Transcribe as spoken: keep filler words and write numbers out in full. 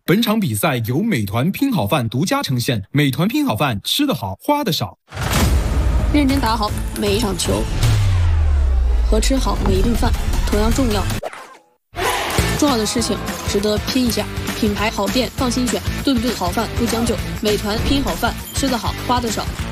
本场比赛由美团拼好饭独家呈现。美团拼好饭，吃得好，花得少。 认真打好每一场球，和吃好每一顿饭同样重要。重要的事情值得拼一下，品牌好店放心选，顿顿好饭不将就。美团拼好饭，吃得好，花得少。